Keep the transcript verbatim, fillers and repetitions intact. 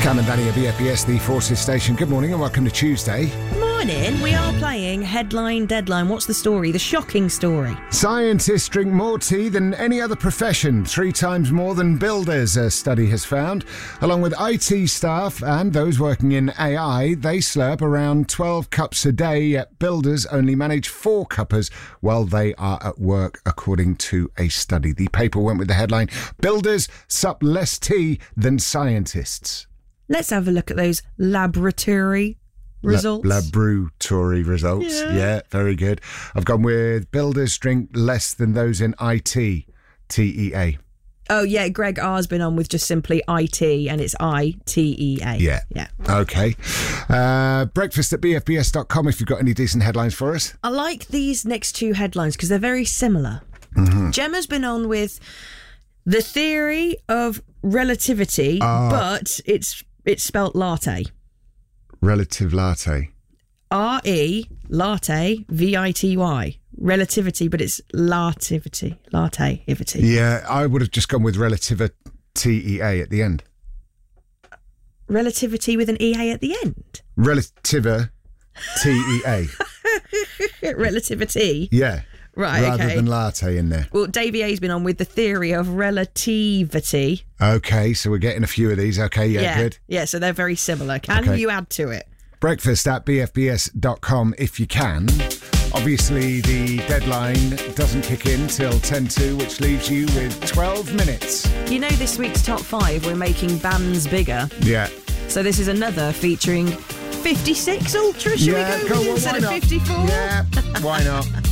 Cam and Danny at B F B S, the Forces Station. Good morning and welcome to Tuesday. Morning. We are playing Headline Deadline. What's the story? The shocking story. Scientists drink more tea than any other profession, three times more than builders, a study has found. Along with I T staff and those working in A I, they slurp around twelve cups a day, yet builders only manage four cuppers while they are at work, according to a study. The paper went with the headline, Builders Sup Less Tea Than Scientists. Let's have a look at those laboratory results. La- laboratory results. Yeah. yeah, very good. I've gone with builders drink less than those in I T, T E A. Oh, yeah, Greg R's been on with just simply I T and it's I T E A. Yeah. Yeah. Okay. Uh, breakfast at b f b s dot com if you've got any decent headlines for us. I like these next two headlines because they're very similar. Mm-hmm. Gemma's been on with the theory of relativity, uh, but it's it's spelt latte. Relative latte. R E, latte, V I T Y. Relativity, but it's lativity. Latte-ivity. Yeah, I would have just gone with relativity T E A at the end. Relativity with an E A at the end? Relativa T E A. Relativity? Yeah. Right, Rather okay. than latte in there. Well, Davey A's been on with the theory of relativity. Okay, so we're getting a few of these. Okay, yeah, yeah. good. Yeah, so they're very similar. Can Okay. you add to it? Breakfast at b f b s dot com if you can. Obviously, the deadline doesn't kick in till ten to, which leaves you with twelve minutes. You know, this week's top five, we're making bands bigger. Yeah. So this is another featuring fifty-six Ultra. Should yeah, we go go on, instead why of not? fifty-four? Yeah, why not?